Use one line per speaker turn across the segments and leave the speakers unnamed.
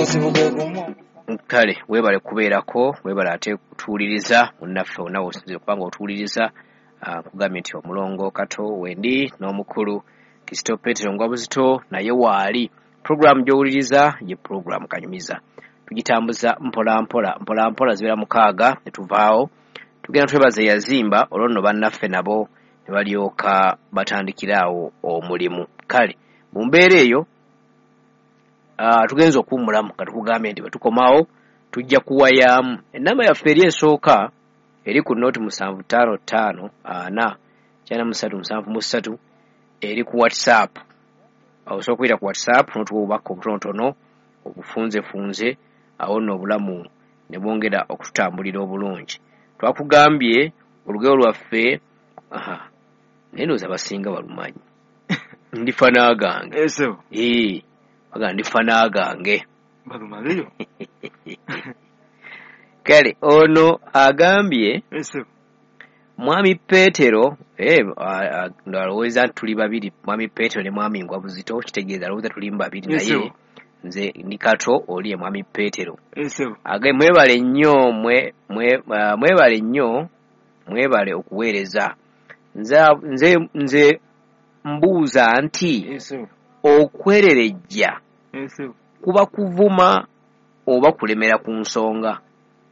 kale webale kubeerako webale ate kutuuliriza munnaffe wonna wosinzire kubanga otuuliriza kugambye nti omulongo Kato wendi n'omukulu Kristo Petero Ngwabuzito naye waali program gy'owuliriza ye program Kanyumiza tugitambuza mpola zibeera mukaaga ne tuvaawo tugenda twebaza yazimba olwo nno bannaffe nabo ne balyoka batandikiraawo omulimu kale mu mbeera eyo tugenza okuwummulamu nga tukugambye nti bwe tukomawo tujja kuwayamu ennamba yaffe eri esooka eri ku nooti 7554 eri ku WhatsApp osobola okuyita ku WhatsApp n'otuwa obubaka obutonotono obufunzefunze awo nno obulamu ne bwongera okututambulira obulungi twakugambye olugero lwaffe naye ndowooza basinga balumanyi ndifa n'agange baga ndifa n'agange
balumalio
kale ono agambye mwami Petero ndowooza tuli babiri mwami Petero ne mwami Ngwabuzito kitegeeza alowooza tuli babiri naye nze ndi Kato oli ye mwami Petero age mwebale nnyo mwebale okuweereza nze mbuuza nti okwererejja kuba kuvuma oba kulemera ku nsonga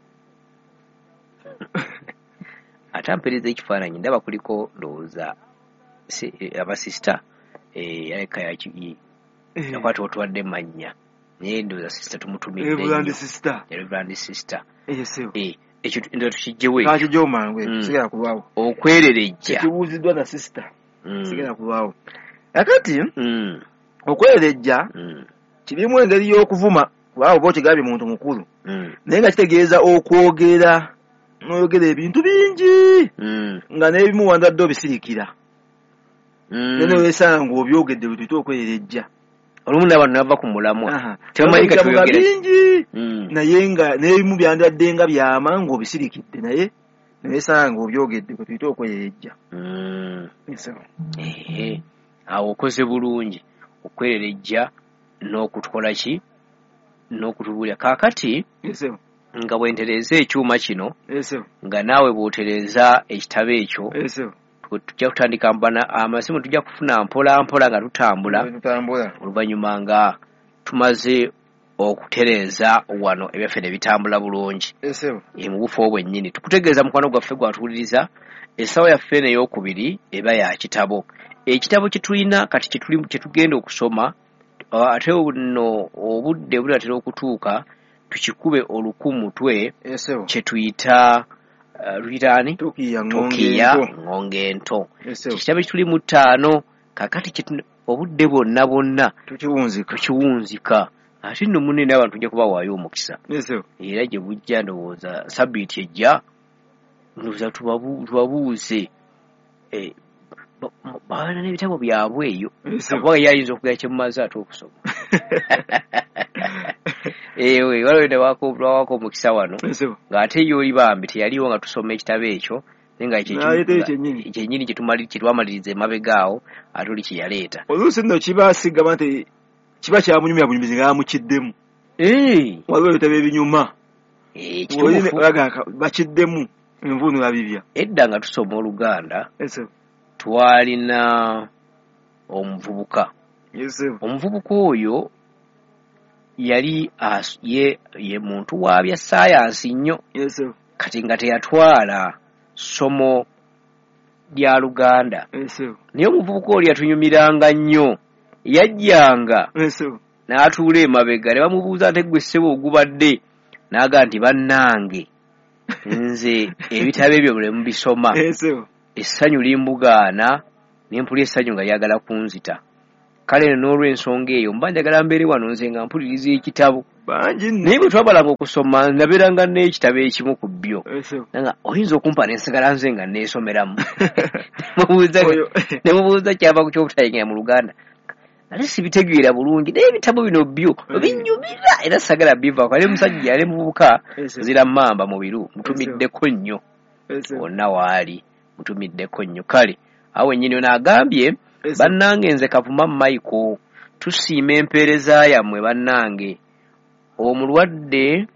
atampereza ekifaananyi ndaba kuliko ndowooza abasista yaleka yakwata otuwadde mannya naye ndowooza sista tumutumidde Reverend sister ekyo ndio tukijjewe
kakijjo mangwe sigala kulwawo
okwererejja
kibuuziddwa na sister sigala kulwawo akati okwererejja kirimu engeri y'okuvuma waawo bo kigambye muntu mukulu naye nga kitegeeza okwogera n'oyogera ebintu bingi nga n'ebimu wandadde obisirikira nene weesanga obyogedde bwe tuyita okwererejja
olumu n'abantu ne bava ku mulamwa
tebamanyi katuyogera bingi naye nga n'ebimu byandadde nga byama ng'obisirikidde naye ne weesanga obyogedde bwe tuyita okwererejja
awo okoze bulungi okwererejja n'okutukola ki n'okutubulira kaakati nga bwentereza ekyuma kino nga naawe bw'otereza ekitabo ekyo tujja kutandika amasimu tujja kufuna mpola nga tutambula oluvannyuma nga tumaze okutereeza wano ebyaffe ne bitambula bulungi mu bufo bwennyini tukutegeeza mukwano gwaffe gwatuwuliriza essaawa yaffe n'eyokubiri eba ya kitabo ekitabo kye tulina kati kye tugenda okusoma ate nno obudde bulatera okutuuka tukikube olukumutwe kye tuyita luyitaani
Tokiya
Ng'ongento ekitabo tuli mu 5 kakati obudde bwonna tukiwunzika ate nno munene abantu tujja kubawaayo omukisa era gye bujja ndowooza sabbiiti ejja ndowooza tubabuuze baana n'ebitabo byabwe eyo kubanga yayinza okugera kyemumaze ate okusoma ewe waliwo wako omukisa wano ng'ate y'oli bambi teyaliwo nga tusoma ekitabo ekyo naye nga kyennyini kyetwamaliriza emabegaawo ate oli kyeyaleeta
oluusi nno kibasigama nti kiba kyamunyumya bunyumizi nga bamukiddemu waliwo ebitabo ebinyuma bakiddemu envuunu babibya
edda nga tusoma Oluganda twalina omuvubuka oyo yali ye muntu wa bya saayansi nnyo kati nga teyatwala ssomo lya Luganda naye omuvubuka oli yatunyumiranga nnyo yajjanga n'atuula emabega ne bamubuuza nti gwe ssebo ogubadde n'aga nti bannange nze ebitabo ebyo bule mubisoma essanyu limbugaana ne mpulira essanyu nga lyagala kunzita kale n'olw'ensonga eyo mba njagala mbeere wano nze nga mpuliriza ekitabo naye bwe twabalanga okusoma nabeeranga n'ekitabo ekimu ku byo nga oyinza okumpa nensigala nze nga neesomeramu ne mubuuza kyava ku kyobutayingira mu Luganda ate sibitegeera bulungi naye ebitabo bino byo binyumira era sagala bivaako ale musajja ale muvubuka zira mamba mu biru mutumiddeko nnyo wonna waali mutumiddeko nnyo kale awo ennyini ono agambye bannange nze Kavuma Michael tusiima empeereza yammwe bannange omulwadde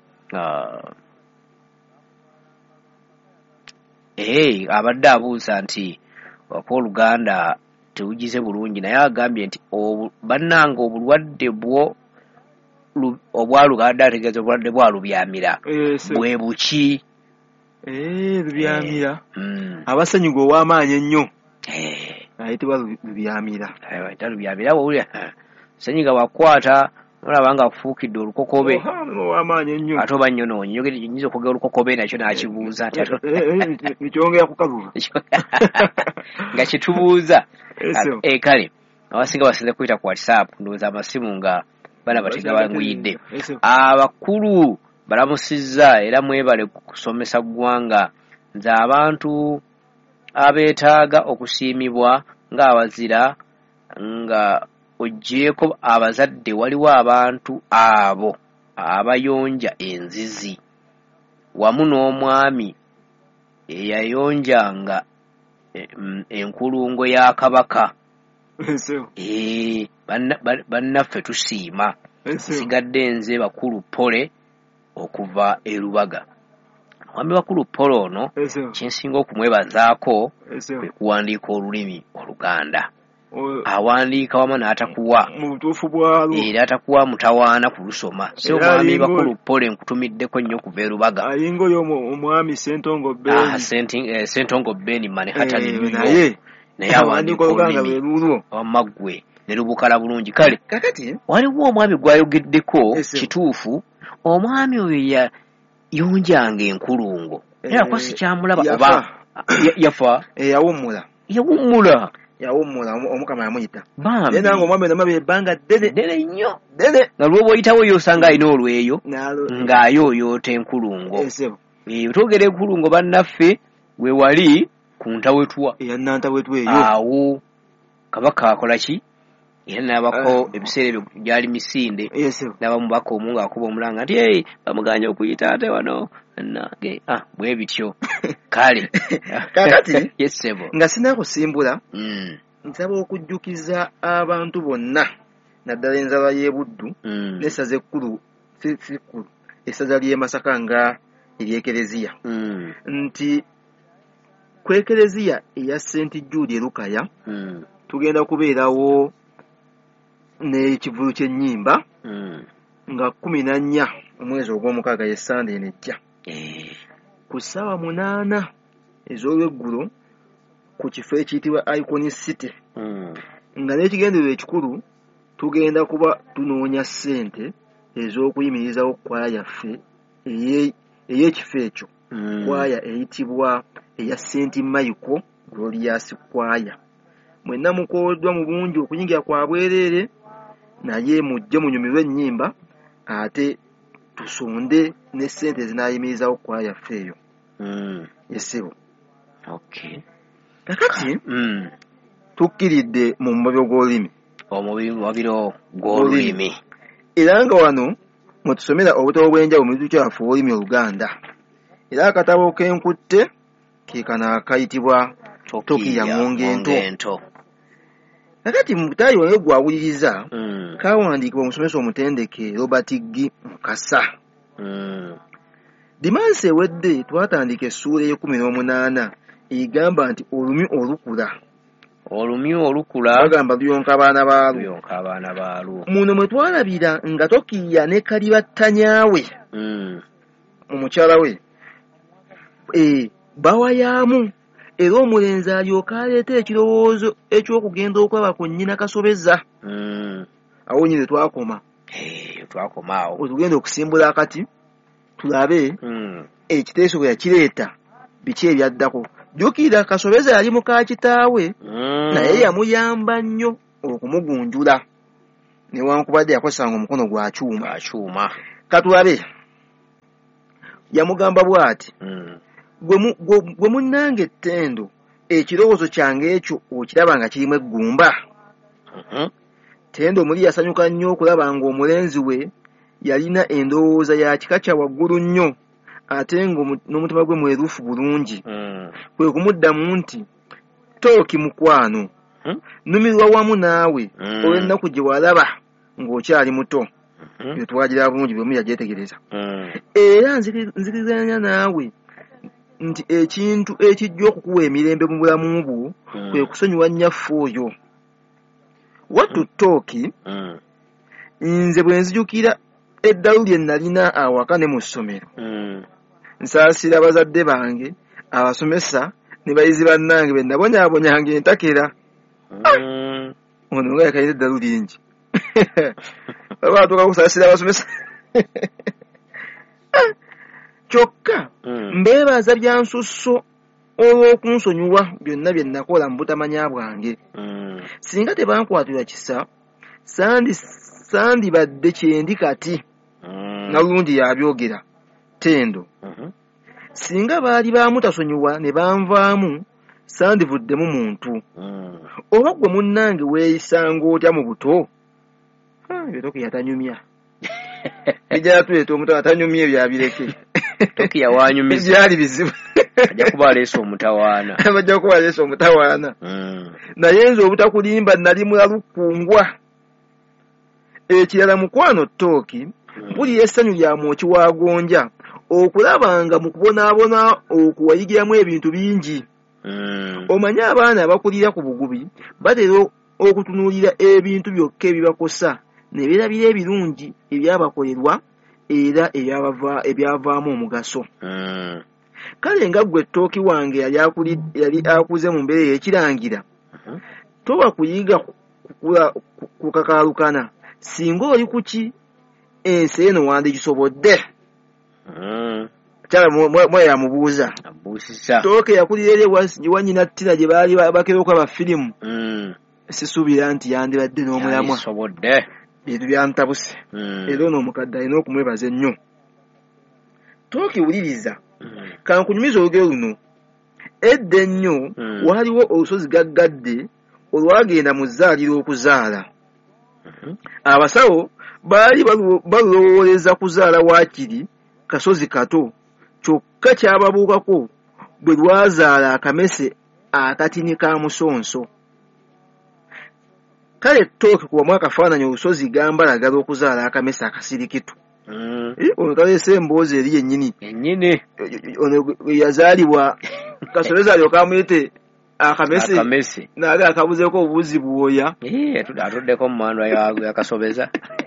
abadde abuuza nti Oluganda terugize bulungi naye agambye nti bannanga obulwadde obwaluganda ategeeza obulwadde bwalubyamira bwe buki
lubyamira abasanyuga ow'amaanyi ennyo ayitibwa lubyamira
lubyamira bwowulira senyiga wakwata olaba nga akufuukidde olukokobe
ow'amaanyi ennyo
ate oba nnyo nyinza okwogera olukokobe nakyo n'akibuuza nti
nikyongera kukaluba
nga kitubuuza kale abasinga basinze kuyita ku WhatsApp ndowooza amasimu nga bana bategabanguyidde abakulu balamusizza era mwebale kusomesa ggwanga nze abantu abeetaaga okusiimibwa ng'abazira nga oggyeko abazadde waliwo abantu abo abayonja enzizi wamu n'omwami eyayonjanga enkulungo ya Kabaka bannaffe tusiima nsigadde nze bakulu pole okuva e Lubaga omwami bakulu pole ono kyensinga okumwebazaako kwe kuwandiika olulimi Oluganda awandiika wama n'atakuwa era atakuwa mutawaana kulusoma so omwami bakulu pole nkutumiddeko nnyo kuva e Lubaga
ayingo yo omwami Sentongo Beni
Sentongo Beni mane hatali naye awandiika olulimi wamaggwe ne lubukala bulungi kale
kakati
waliwo omwami gwayogeddeko kituufu omwami oyo yonjanga enkulungo era kwa sikyamulaba oba yafa
yawummula omukama yamuyita naye nange omwami namabe ebbanga ddene
nnyo nga lwoba oyitawo yosanga alina olweyo ng'ayooyoota enkulungo otwogera enkulungo bannaffe we wali ku ntawetwa
eyannantawetwa eyo
awo Kabaka akola ki era n'abako ebiseera ebyo gyali misinde n'abamu baka omu ng'akuba omulanga nti bamuganya okuyita ate wano nange bwe bityo kale
kakati
yesebo
nga sinakusimbula nsaba okujjukiza abantu bonna naddala enzalwa y'e Buddu n'essaza ekkulu sikulu essaza ly'e Masaka nga ery'ekereziya nti ku ekereziya eya St. Jude Lukaya tugenda kubeerawo n'ekivulu ky'ennyimba nga 14 omwezi ogw'omukaaga ye Sande enejja ku ssaawa 8 ez'olweggulo ku kifo ekiyitibwa Icon City nga n'ekigendererwa ekikulu tugenda kuba tunoonya ssente ez'okuyimirizawo kwaya yaffe ey'ekifo ekyo kwaya eyitibwa eya St. Michael Glorious kwaya mwenna mukooddwa mu bungi okuyingira kwa bwereere naye mujje munyumirwe ennyimba ate tusonde ne ssente zinaayimirizawo kwaya yaffe eyo yesebo kakati tukkiridde mu mubabiro gw'olulimi
omubiro gw'olulimi
era nga wano mwetusomera obutabo bw'enjawulo mu kitundu kyaffe olulimi Oluganda era akatabo k'enkutte ke kano akayitibwa Tokiya Mwongento kakati mu butaayi wano gwawuliriza kawandiikibwa omusomesa omutendeke Robert G. Mukasa dimansi ewedde twatandika essuula ey'e18 egamba nti olumi olukula bagamba luyonka abaana baalwo muno mwe twalabira nga Tokiya ne kalibattanyaawe omukyala we bawayaamu era omulenzi alyoka aleeta ekirowoozo eky'okugenda okulaba ku nnyina Kasobeza awo nyine twakoma
awo
tugenda okusimbula akati tulabe ekiteeso bwe yakireeta biki ebyaddako jjukira Kasobeza yali muka kitaawe naye yamuyamba nnyo okumugunjula newankubadde yakozesanga omukono gwa kyuma katulabe yamugamba bw'ati gwe munnange ettendo ekirowoozo kyange ekyo okiraba nga kirimu eggumba Tendo muli yasanyuka nnyo okulaba nga omulenzi we yalina endowooza ya kika kya waggulu nnyo ate n'omutima gwe mwerufu bulungi kwe kumuddamu nti Tooki mukwano numirwa wamu naawe olw'ennaku gye walaba ng'okyali muto byo twagira bulungi bwe muyagyetegereza era nzikirizanya naawe nti ekintu ekijja okukuwa emirembe mu bulamu bwo kwe kusonyiwa nnyaffe oyo wattu tooki nze bwe nzijukira eddalu lye nalina awaka ne mu ssomero nsaasira abazadde bange abasomesa ne bayizi bannange be nabonyaabonyanga entakera ono nga yakalina eddalu lingi baba batuuka kusaasira abasomesa kyokka mbeebaza bya nsusso olw'okunsonyiwa byonna bye nakola mu butamanya bwange singa tebankwatirwa kisa sandibadde kyendi kati nalungi yabyogera Ttendo singa baali bamutasonyiwa ne banvaamu sandivuddemu muntu oba gwe munnange weeyisanga otya mu buto Toki yatanyumya ejja tuleeta omuto atanyumya byabireke
Toki yawanyumiza
byali bizibu
ajja kuba aleese omutawaana
bajja kuba aleese omutawaana naye nze obutakulimba nali mulalukungwa ekirala mukwano Toki mpuli essanyu lya mwoki wa gonja okulabanga mu kubonaabona okuwayigiramu ebintu bingi omanye abaana abakulira ku bugubi batera okutunuulira ebintu byokka ebibakosa ne beerabira ebirungi ebyabakolerwa era ebyavaamu omugaso kale nga ggwe Tooki wange yali akuze mu mbeera y'ekirangira toba kuyiga kukakaalukana singa oli kuki ensi eno wandigisobodde kyala mwe yamubuuza Tooki yakulira eri ewa nnyina Tina gye baali bakeroka ba firimu sisuubira nti yandibadde n'omulamwa bintu byantabuse era ono omukadde alina okumwebaza ennyo Tooki wuliriza kankunyumiza olugero luno edda ennyo waaliwo olusozi gaggadde olwagenda mu zzaaliro okuzaala abasawo baali balulowooleza kuzaala waakiri kasozi kato kyokka kyababuukako bwe lwazaala akamese akatini ka musonso kale Tooki kubamu akafaananyi olusozi gambalagala okuzaala akamese akasirikitu ono taleese emboozi eri yennyini ono yazaalibwa kasoleza alyoka amuyite akamese naage akabuzeeko obubuzi bwoya
atuddeko mu mandwa yakasobeza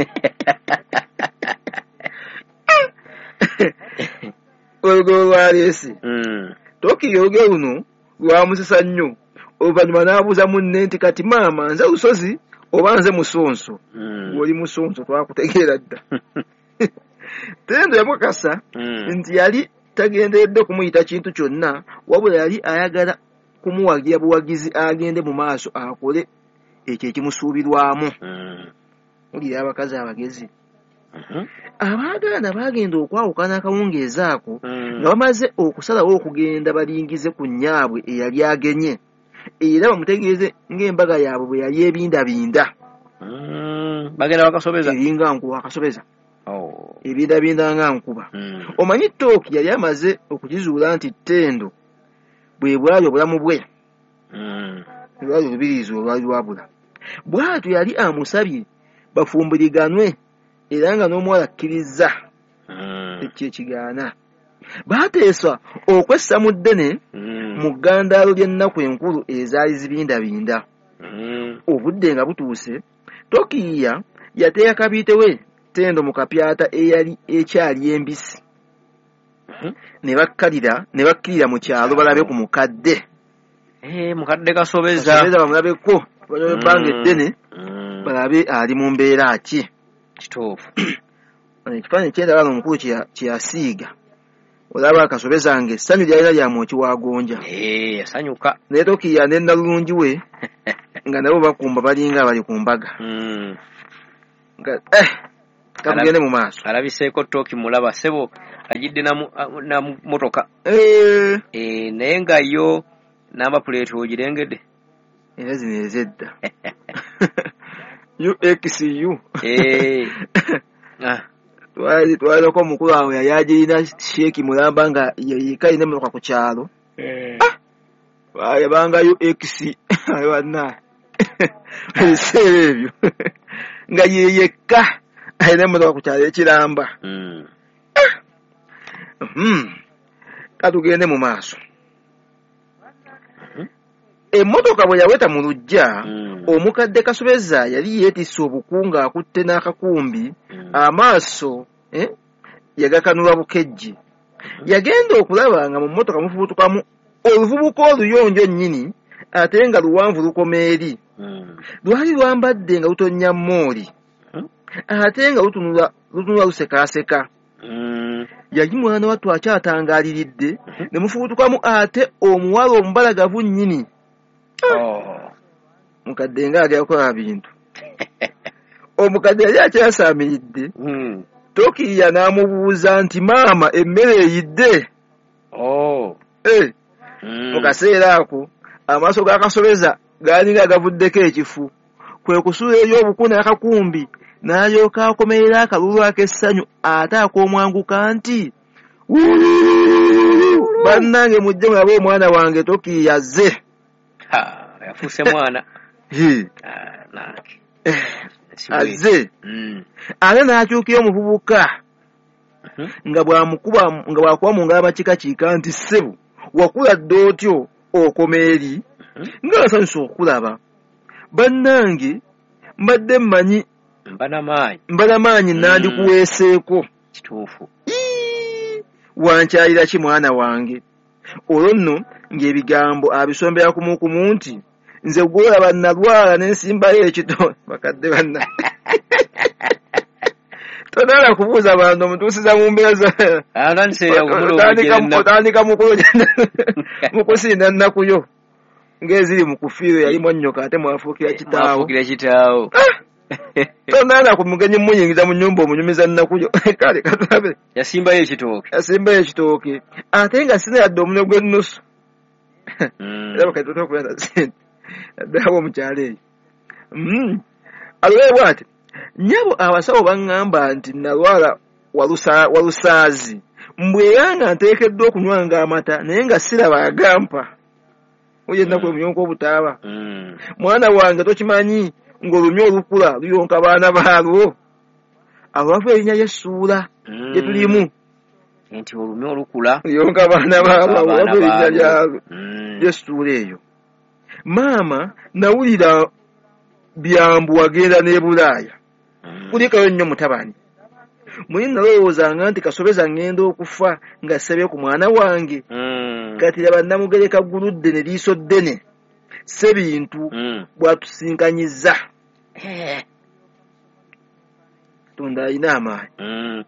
olugero lwaleese Tooki olugero luno lwamusisa nnyo oluvannyuma n'abuuza munne nti kati maama nze lusozi oba nze musonso oli musonso twakutegeera dda Ttendo yamukakasa nti yali tagenderedde kumuyita kintu kyonna wabula yali ayagala kumuwagira buwagizi agende mu maaso akole ekyo ekimusuubirwamu mulira abakazi abagezi abaagana bagenda okwawukana akawungeezi ako nga bamaze okusalawo okugenda balingize ku nnyaabwe eyali agenye era bamutegeeze ng'embaga yaabwe bwe yali ebindabinda
bagenda bakasobeza
eringa nkuba akasobeza ebindabinda nga nkuba omanyi Tooki yali amaze okukizuula nti Ttendo bwe bwali obulamu bwe lwali olubiriizi olwali lwabula bw'atyo yali amusabye bafumbiriganwe era nga n'omuwala akkiriza ekyo ekigaana baateesa okwessa mu ddene mu ggandaalo ly'ennaku enkulu ezaali zibindabinda obudde nga butuuse Tokiya yateeka kabiitewe Ttendo mu kapyata eyali ekyali embisi ne bakkirira mu kyalo balabe ku mukadde
kasobeza
bamulabeko ebbanga eddene balabe ali mu mbeera ki
kituufu
ekifaananyi kyendabala omukulu kyeyasiiga olaba akasobeza nga essanyu lyalina lya mwoki wa gonja
yasanyuka
naye Tokiya ne Nalulungi we nga nabo bakumba balinga abali ku mbaga katugende mu maaso
alabiseeko Tooki mulaba sebo agidde na motoka naye nga yo namba puleeti ogirengedde
era zino ezedda UXU twalirako omukulu awo yali agirina Sheeki Mulamba nga yeyika alina emmotoka ku kyalo yabanga UX banna ebiseera ebyo nga yeyekka ayina emmotoka ku kyalo ekiramba. Katugende mu maaso. Emmotoka bwe yaweta mu luggya, omukadde Kasobeza yali yeetisse obukungu akutte n'akakumbi, amaaso yagakanula bukejje. Yagenda okulaba nga mu mmotoka mufubutukamu oluvubuka oluyonjo nnyini ate nga luwanvu lukoma eri. Lwali lwambadde nga lutonnya mooli ate nga lutunula lusekaaseka. Yali mwana wattu akyatangaaliridde ne mufubutukamu ate omuwala omubalagavu nnyini. Mukadde ng'agera kukola bintu. Omukadde yali akyasaamiridde. Tokiya n'amubuuza nti maama emmere eyidde. Mu kaseera ako amaaso ga Kasobeza gaalinga agavuddeko ekifu. Kwe kusula eri obuku n'akakumbi n'alyoka akomerera akalulu ak'essanyu ate ak'omwanguka nti bannange mujje mulabe omwana wange Tokiya azze.
Yafuuse mwana.
Azze. Ate n'akyukira omuvubuka nga bw'akuba mu ngalo amakikakiika nti ssebo wakula dde otyo okoma eri ng'asanyusa okulaba. Bannange mbadde mmanyi mbanamaanyi nandikuweeseeko.
Kituufu.
Wankyalira ki mwana wange? Olwo nno ng'ebigambo abisombera kumukumu nti nze gwolaba nalwala n'ensimbayo ekito. Bakadde banna tonaala kubuuza abantu omutuusiza mu mbeera otandika mukusinda nnakuyo ng'eziri mu kufiirwe yali mwannyoko ate mwafuukira kitaawo. Tonaala ku mugenyi muyingiza mu nnyumba omunyumiza nnakuyo. Kale katulabe
yasimbayo ekitooke
ate nga sina yadde omunwe gw'ennusu. Era bakati tokulana sente addaawo omukyalo eyo. Aluwe bw'ati nnyabo abasawo baŋŋamba nti nalwala walusaazi mbwera nga nteekeddwa okunywanga amata naye nga siraba agampa. Oye ennaku emuyonka obutaaba. Mwana wange tokimanyi ng'olumya olukula luyonka baana baalwo. Abavu erinnya ly'essuula gye tulimu
nti olumya olukula
luyonka baana baalwo. Abavu erinnya lyalwo ly'essuula eyo. Maama nawulira byambu wagenda n'e Bulaaya. Kulikayo nnyo mutabani. Muli nalowoozanga nti Kasobeza ngenda okufa nga ssebye ku mwana wange. Kati laba namugereka gguludde ne liiso ddene Ssebintu bw'atusinkanyizza. Katonda alina amaanyi.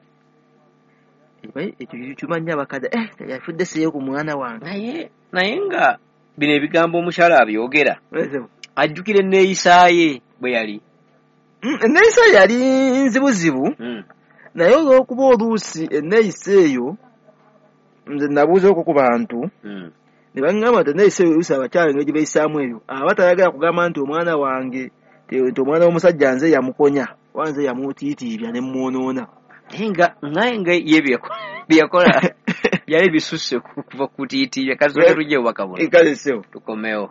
Ekyo kimanya abakadde yafudde seeyo ku mwana wange.
Naye nga bino ebigambo omukyala abyogera ajjukira enneeyisa ye bwe yali.
Enneeyisa yali nzibuzibu naye olw'okuba oluusi enneeyisa eyo nze nabuuzeeko ku bantu ne baŋŋamba nti enneeyisa eyo oluusi abakyala engeri gye bayisaamu ebyo aba tayagala kugamba nti omwana wange nti omwana w'omusajja nze yamukonya oba nze yamutiitiibya ne mwonoona.
Naye nga ye byeyakola byali bisusse kuva kutiitiibya kasoke tujje obubaka buno.
Kalesewo
tukomewo.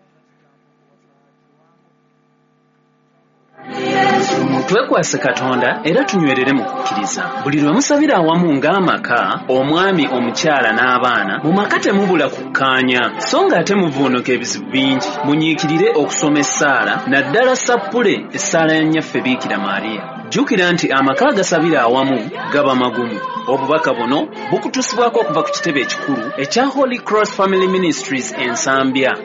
Twekwase Katonda era tunywerere mu kukkiriza. Buli lwe musabira awamu ng'amaka, omwami, omukyala n'abaana, mu maka temubula kukkaanya, so ng'ate muvuunuka ebizibu bingi. Munyiikirire okusoma essaala, naddala sappule essaala ya nnyaffe Biikira Maariya. Jjukira nti amaka agasabira awamu gaba magumu. Obubaka buno bukutusibwako okuva ku kitebe ekikulu ekya Holy Cross Family Ministries Ensambya.